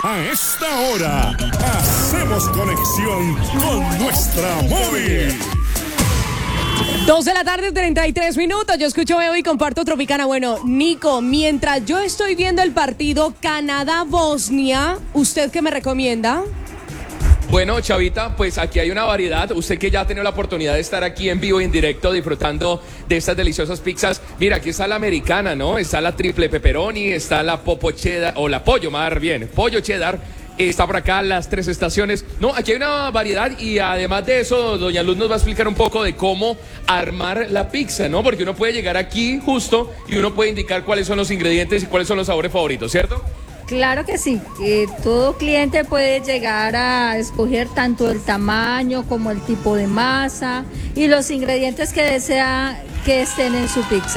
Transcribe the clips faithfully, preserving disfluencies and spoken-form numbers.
A esta hora, hacemos conexión con nuestra móvil. Dos de la tarde, treinta y tres minutos. Yo escucho, veo y comparto Tropicana. Bueno, Nico, mientras yo estoy viendo el partido Canadá-Bosnia, ¿usted qué me recomienda? Bueno, Chavita, pues aquí hay una variedad. Usted que ya ha tenido la oportunidad de estar aquí en vivo y en directo disfrutando de estas deliciosas pizzas. Mira, aquí está la americana, ¿no? Está la triple pepperoni, está la popo cheddar, o la pollo más bien, pollo cheddar. Está por acá las tres estaciones. No, aquí hay una variedad y además de eso, doña Luz nos va a explicar un poco de cómo armar la pizza, ¿no? Porque uno puede llegar aquí justo y uno puede indicar cuáles son los ingredientes y cuáles son los sabores favoritos, ¿cierto? Claro que sí, eh, todo cliente puede llegar a escoger tanto el tamaño como el tipo de masa y los ingredientes que desea que estén en su pizza.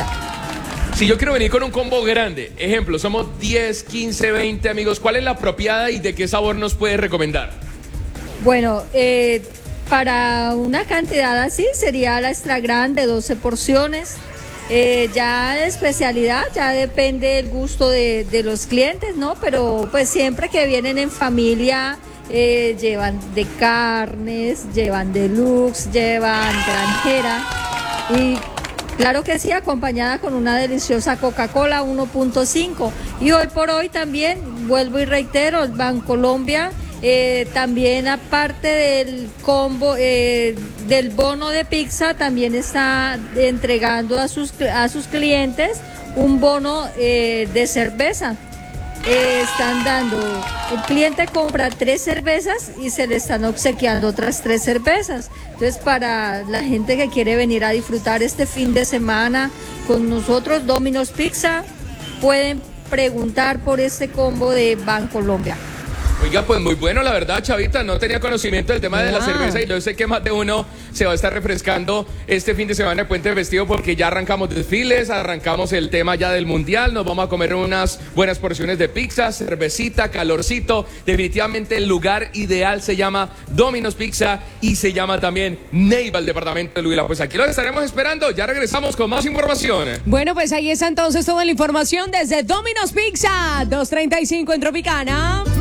Si yo quiero venir con un combo grande, ejemplo, somos diez, quince, veinte amigos, ¿cuál es la apropiada y de qué sabor nos puede recomendar? Bueno, eh, para una cantidad así sería la extra grande, doce porciones. Eh, ya de especialidad, ya depende del gusto de, de los clientes, ¿no? Pero pues siempre que vienen en familia, eh, llevan de carnes, llevan deluxe, llevan granjera y claro que sí, acompañada con una deliciosa Coca-Cola uno punto cinco. Y hoy por hoy también, vuelvo y reitero, el Bancolombia Eh, también aparte del combo, eh, del bono de pizza, también está entregando a sus, a sus clientes un bono eh, de cerveza. Eh, están dando, el cliente compra tres cervezas y se le están obsequiando otras tres cervezas. Entonces, para la gente que quiere venir a disfrutar este fin de semana con nosotros, Domino's Pizza, pueden preguntar por este combo de Bancolombia. Oiga, pues muy bueno, la verdad, Chavita, no tenía conocimiento del tema de la cerveza y yo sé que más de uno se va a estar refrescando este fin de semana de Puente Festivo porque ya arrancamos desfiles, arrancamos el tema ya del Mundial, nos vamos a comer unas buenas porciones de pizza, cervecita, calorcito. Definitivamente el lugar ideal se llama Domino's Pizza y se llama también Neiva, el departamento de Huila. Pues aquí los estaremos esperando, ya regresamos con más información. Bueno, pues ahí está entonces toda la información desde Domino's Pizza, dos treinta y cinco en Tropicana.